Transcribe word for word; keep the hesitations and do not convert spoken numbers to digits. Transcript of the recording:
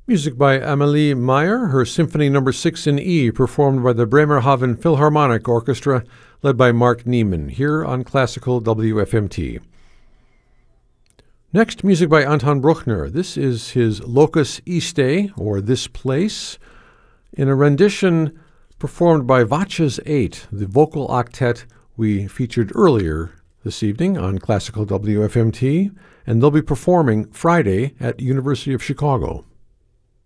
Music by Amelie Meyer, her Symphony Number six in E, performed by the Bremerhaven Philharmonic Orchestra, led by Mark Niemann, here on Classical W F M T. Next, music by Anton Bruckner. This is his Locus Iste, or This Place, in a rendition performed by Vaches eight, the vocal octet we featured earlier this evening on Classical W F M T, and they'll be performing Friday at University of Chicago.